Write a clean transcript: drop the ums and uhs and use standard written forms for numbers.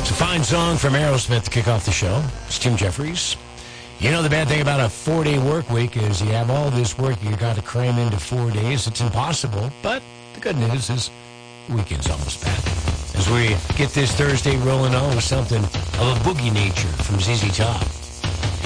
It's a fine song from Aerosmith to kick off the show. It's Tim Jeffries. You know, the bad thing about a 4-day work week is you have all this work you got to cram into 4 days. It's impossible. But the good news is the weekend's almost back. As we get this Thursday rolling on with something of a boogie nature from ZZ Top.